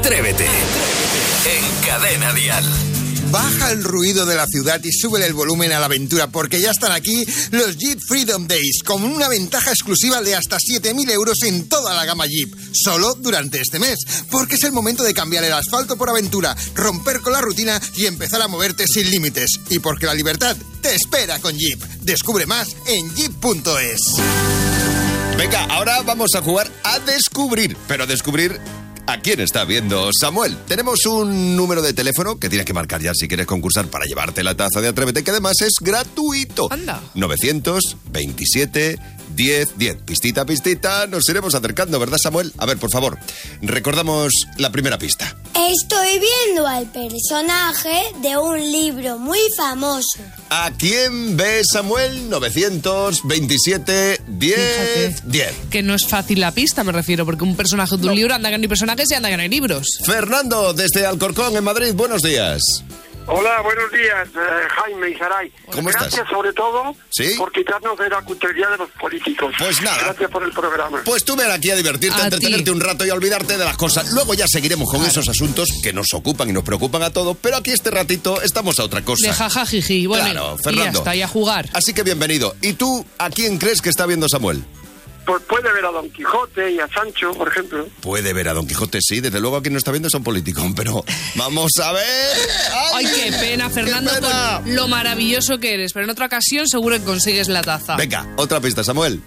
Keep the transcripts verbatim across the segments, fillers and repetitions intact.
Atrévete en Cadena Dial. Baja el ruido de la ciudad y súbele el volumen a la aventura, porque ya están aquí los Jeep Freedom Days, con una ventaja exclusiva de hasta siete mil euros en toda la gama Jeep, solo durante este mes, porque es el momento de cambiar el asfalto por aventura, romper con la rutina y empezar a moverte sin límites. Y porque la libertad te espera con Jeep. Descubre más en jeep punto es. Venga, ahora vamos a jugar a descubrir, pero a descubrir a quién está viendo Samuel. Tenemos un número de teléfono que tienes que marcar ya si quieres concursar para llevarte la taza de Atrévete, que además es gratuito. Anda. novecientos veintisiete diez diez. Pistita a pistita nos iremos acercando, ¿verdad, Samuel? A ver, por favor, recordamos la primera pista. Estoy viendo al personaje de un libro muy famoso. ¿A quién ve Samuel? novecientos veintisiete diez diez. Que no es fácil la pista, me refiero, porque un personaje de un no. libro anda que no hay personajes y anda que no hay libros. Fernando, desde Alcorcón, en Madrid, buenos días. Hola, buenos días, eh, Jaime y Saray. ¿Cómo Gracias estás? sobre todo ¿Sí? por quitarnos de la cutería de los políticos. Pues nada. Gracias por el programa. Pues tú ven aquí a divertirte, a, a entretenerte ti. un rato y a olvidarte de las cosas. Luego ya seguiremos con claro. esos asuntos que nos ocupan y nos preocupan a todos, pero aquí este ratito estamos a otra cosa. De jajajiji, bueno, claro, Fernando. Y ya está, y a jugar. Así que bienvenido. ¿Y tú a quién crees que está viendo Samuel? Pues puede ver a Don Quijote y a Sancho, por ejemplo. Puede ver a Don Quijote, sí. Desde luego a quien no está viendo es a un político, pero vamos a ver. ¡Ay, Ay qué pena, Fernando, qué pena. Con lo maravilloso que eres! Pero en otra ocasión seguro que consigues la taza. Venga, otra pista, Samuel.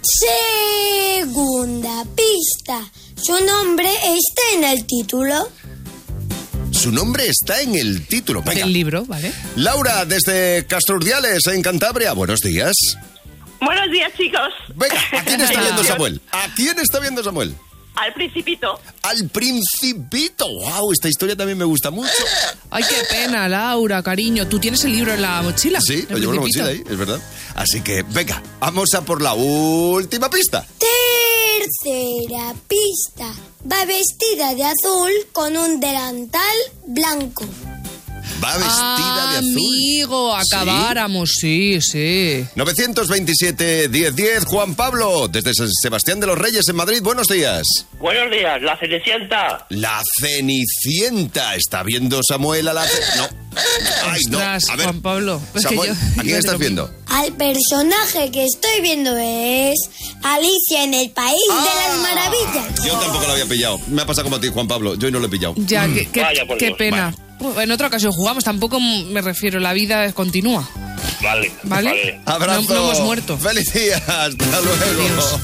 Segunda pista. Su nombre está en el título. Su nombre está en el título. Venga. Del libro, ¿vale? Laura, desde Castrurdiales, en Cantabria. Buenos días. Buenos días, chicos. Venga, ¿a quién está viendo Samuel? ¿A quién está viendo Samuel? Al Principito. Al Principito. Wow, esta historia también me gusta mucho. Ay, qué pena, Laura, cariño. ¿Tú tienes el libro en la mochila? Sí, lo llevo en la mochila ahí, es verdad. Así que, venga, vamos a por la última pista. Tercera pista. Va vestida de azul con un delantal blanco. Va vestida ah, de azul. Amigo, acabáramos, sí, sí. novecientos veintisiete diez diez. Juan Pablo, desde San Sebastián de los Reyes, en Madrid. Buenos días. Buenos días, la Cenicienta. La Cenicienta. ¿Está viendo Samuel a la Cenicienta? No. Ay, no. Ostras, a ver, Juan Pablo. Samuel, yo, ¿a quién estás viendo? Al personaje que estoy viendo es Alicia en el País ah, de las Maravillas. Yo tampoco lo había pillado. Me ha pasado como a ti, Juan Pablo. Yo no lo he pillado. Ya, qué, qué, Vaya, por qué Dios. pena. Vale. En otra ocasión jugamos, tampoco me refiero, la vida continúa. Vale. ¿Vale? vale. Abrazo. No, no hemos muerto. Feliz día. Hasta luego. Adiós.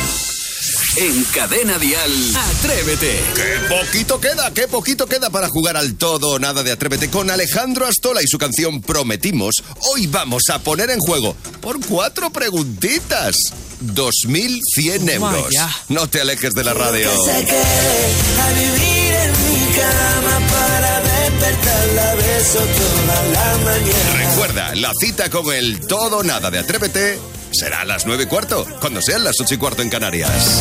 En Cadena Dial, Atrévete. ¡Qué poquito queda! ¡Qué poquito queda para jugar al todo o nada de Atrévete con Alejandro Astola y su canción Prometimos? Hoy vamos a poner en juego, por cuatro preguntitas, dos mil cien euros. Vaya. No te alejes de la radio. A vivir en mi cama para despertarla, beso toda la mañana. Recuerda, la cita con el todo o nada de Atrévete será a las nueve y cuarto, cuando sean las ocho y cuarto en Canarias.